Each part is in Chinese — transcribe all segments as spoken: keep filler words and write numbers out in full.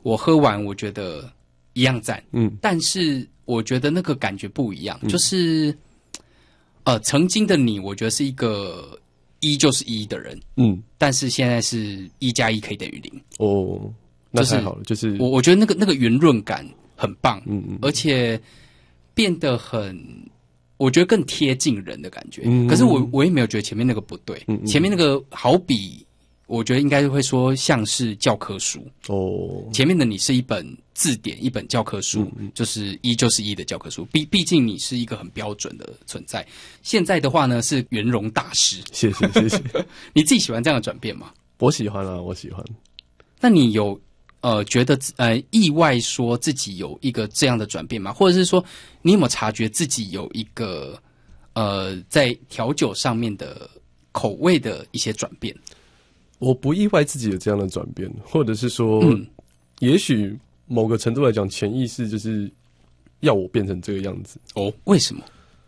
我喝完我觉得一样赞， 嗯， 但是我觉得那个感觉不一样，嗯、就是呃，曾经的你，我觉得是一个一就是一的人，嗯，但是现在是一加一可以等于零， 哦，那太好了，就是、就是、 我我觉得那个那个圆润感很棒，嗯嗯，而且变得很。我觉得更贴近人的感觉，嗯、可是我我也没有觉得前面那个不对，嗯嗯前面那个好比我觉得应该会说像是教科书哦，前面的你是一本字典，一本教科书，嗯、就是一就是一的教科书，毕毕竟你是一个很标准的存在。现在的话呢是圆融大师， 谢谢谢谢。 你自己喜欢这样的转变吗？ 我喜欢啊，我喜欢。 那你有？呃，觉得呃意外说自己有一个这样的转变吗？或者是说，你有没有察觉自己有一个呃在调酒上面的口味的一些转变？ 我不意外自己有这样的转变，或者是说，嗯、也许某个程度来讲，潜意识就是要我变成这个样子。 哦，为什么？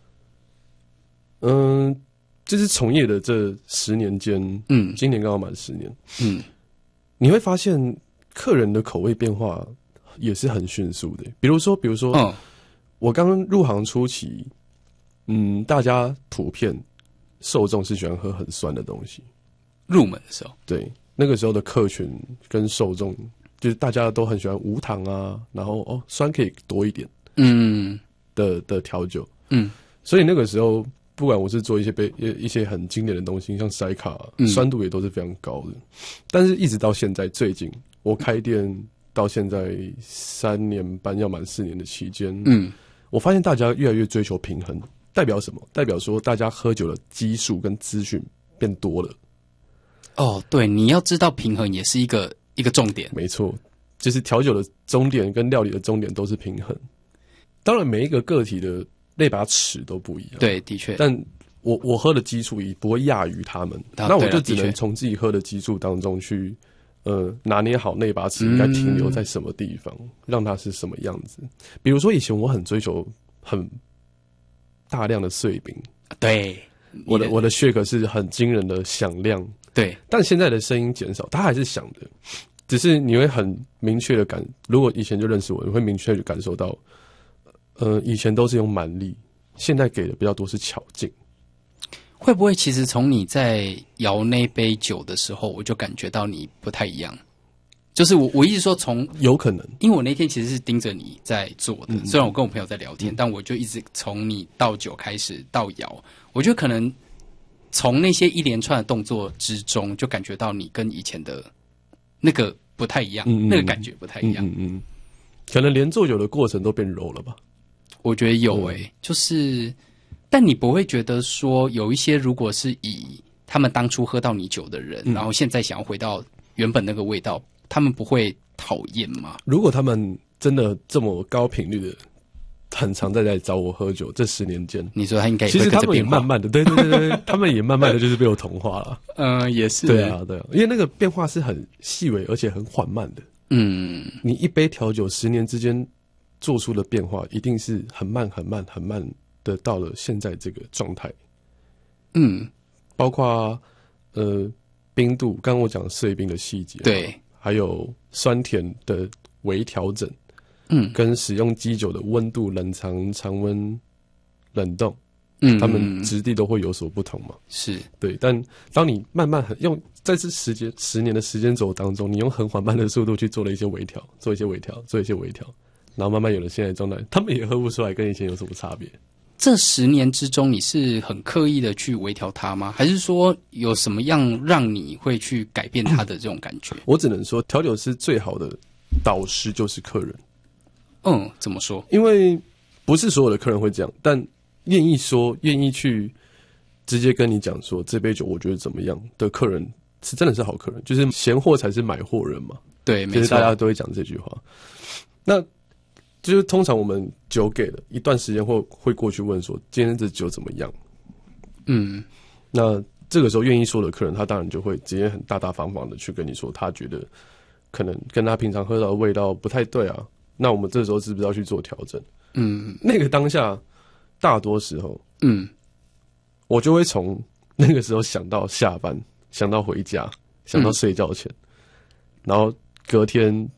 嗯、呃，就是从业的这十年间，嗯，今年刚好满十年，嗯，你会发现。客人的口味变化也是很迅速的，比如说，比如说，嗯、我刚入行初期，嗯，大家普遍受众是喜欢喝很酸的东西。 入门的时候， 对，那个时候的客群跟受众，就是大家都很喜欢无糖啊，然后哦，酸可以多一点，嗯的的调酒，嗯，所以那个时候，不管我是做一些杯一些很经典的东西，像塞卡、啊，嗯、酸度也都是非常高的，但是一直到现在，最近。我开店到现在三年半要满四年的期间，嗯，我发现大家越来越追求平衡，代表什么？代表说大家喝酒的基数跟资讯变多了。 哦，对，你要知道平衡也是一个一个重点。 没错，就是调酒的终点跟料理的终点都是平衡。当然，每一个个体的那把尺都不一样。 对，的确。 但我我喝的基数也不会亚于他们，啊、那我就只能从自己喝的基数当中去。呃，拿捏好那把尺应该停留在什么地方，嗯、让它是什么样子。比如说，以前我很追求很大量的碎饼， 对， 我的我的 shake 是很惊人的响亮， 对。 但现在的声音减少，它还是响的，只是你会很明确的感，如果以前就认识我，你会明确的感受到，呃，以前都是用蛮力，现在给的比较多是巧劲。 会不会其实从你在摇那杯酒的时候，我就感觉到你不太一样？就是我我一直说从有可能， 因为我那天其实是盯着你在做的，嗯、虽然我跟我朋友在聊天，嗯、但我就一直从你倒酒开始到摇，我觉得可能从那些一连串的动作之中，就感觉到你跟以前的那个不太一样，嗯嗯那个感觉不太一样。嗯嗯, 嗯，可能连做酒的过程都变柔了吧？ 我觉得有诶、欸，嗯、就是。但你不会觉得说有一些如果是以他们当初喝到你酒的人，嗯、然后现在想要回到原本那个味道，他们不会讨厌吗？ 如果他们真的这么高频率的，很常在来找我喝酒，这十年间， 你说他应该也其实他们也慢慢的，对对对对，他们也慢慢的就是被我同化了。 嗯、呃，也是， 对啊对啊，因为那个变化是很细微而且很缓慢的。嗯，你一杯调酒十年之间做出的变化，一定是很慢很慢很慢。的到了现在这个状态，嗯，包括呃冰度，刚刚我讲碎冰的细节， 对， 还有酸甜的微调整，嗯，跟使用基酒的温度、冷藏、常温、冷冻，嗯，它们质地都会有所不同嘛， 是对。但当你慢慢很用在这时间十年的时间轴当中，你用很缓慢的速度去做了一些微调，做一些微调，做一些微调，然后慢慢有了现在的状态，他们也喝不出来跟以前有什么差别。 这十年之中，你是很刻意的去微调它吗？还是说有什么样让你会去改变它的这种感觉？ 我只能说，调酒师最好的导师就是客人。 嗯，怎么说？ 因为不是所有的客人会这样，但愿意说、愿意去直接跟你讲说这杯酒我觉得怎么样的客人，是真的是好客人。就是闲货才是买货人嘛。 对，没错， 就是大家都会讲这句话。那就是通常我们酒给了一段时间后，会过去问说今天这酒怎么样？嗯，那这个时候愿意说的客人，他当然就会直接很大大方方的去跟你说，他觉得可能跟他平常喝到的味道不太对啊。那我们这时候是不是要去做调整？嗯，那个当下大多时候，嗯，我就会从那个时候想到下班，想到回家，想到睡觉前，嗯、然后隔天